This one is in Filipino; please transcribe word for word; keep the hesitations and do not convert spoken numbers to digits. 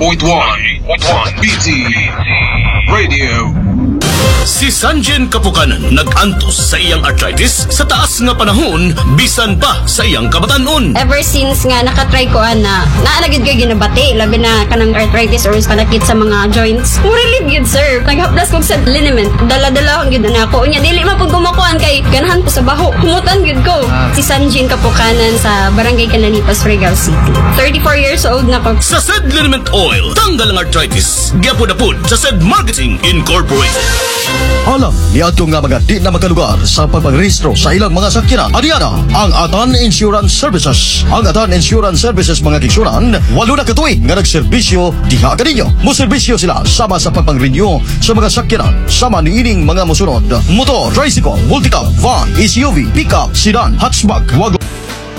point one B T Radio. Si Sanjen Kapukanan nag-antos sa iyang arthritis sa taas nga panahon bisan pa sa iyang kabatanon. Ever since nga nakatry ko ana, naanagid kay ginabati labi na kanang arthritis or panakit sa mga joints. Mo relieve yun sir. Naghaplas ko sa liniment. Dala-dala gyud na ako. Unya dili man pud kumakuan kay ganahan ko sa baho. Humutan gyud ko. Ah. Si Sanjen Kapukanan sa Barangay Canalipas, Regal City. thirty-four years old na ko. Sa said liniment oil, tanggal ang arthritis. Gyapod-apod sa said Marketing Incorporated. Alam niadto nga mga di na makalugar sa pagpagrehistro sa ilang mga sakyanan. Adiana ang Atan Insurance Services. Ang Atan Insurance Services mga kiksunan, walo na katuig nga nagserbisyo diha kaninyo. Moserbisyo sila sama sa pagpang-renew sa mga sakyanan sama niining mga musunod: motor, tricycle, multicab, van, S U V, pickup, sedan, hatchback, wagon.